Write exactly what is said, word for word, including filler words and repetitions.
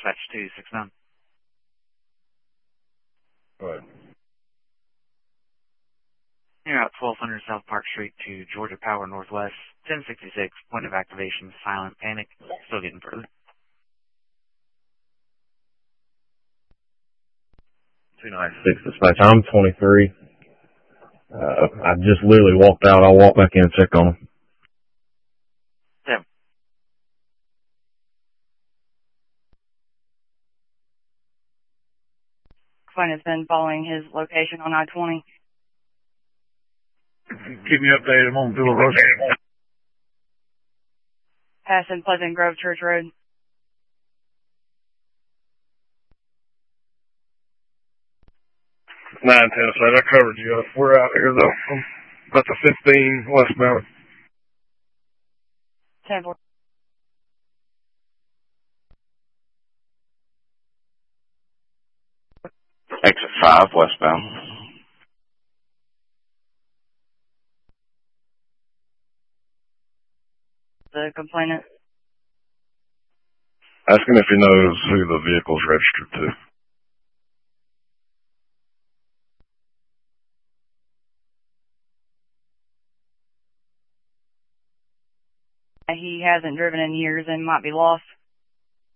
Dispatch two six nine. Go ahead. You're out twelve hundred South Park Street to Georgia Power Northwest, ten sixty-six, point of activation, silent panic, still getting further. two ninety-six Dispatch, I'm twenty-three. Uh, I just literally walked out. I'll walk back in and check on him. Seven. Client has been following his location on I twenty. Keep me updated. I'm on Villa Road. Passing Pleasant Grove Church Road. nine ten, so I covered you up. We're out here, though. I'm about the fifteen westbound. ten four. Exit five westbound. The complainant. Ask him if he knows who the vehicle's registered to. He hasn't driven in years and might be lost.